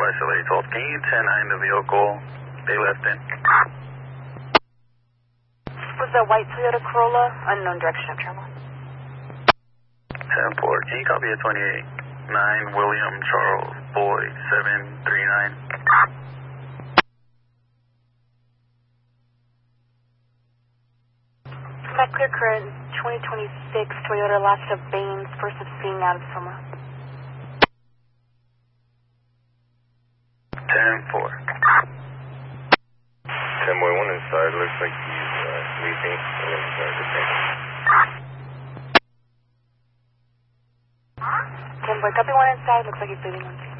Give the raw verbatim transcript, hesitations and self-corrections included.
West L A twelve. Can you ten nine the vehicle they left in? Was a white Toyota Corolla, unknown direction of travel. ten four. Can you copy a twenty-eight nine William Charles Boyd seven three nine? That clear current twenty twenty-six Toyota Lasta Baines, first of seeing out of Soma. ten four. ten boy one inside, looks like he's uh, sleeping. Inside the tank. ten boy, copy one inside, looks like he's sleeping on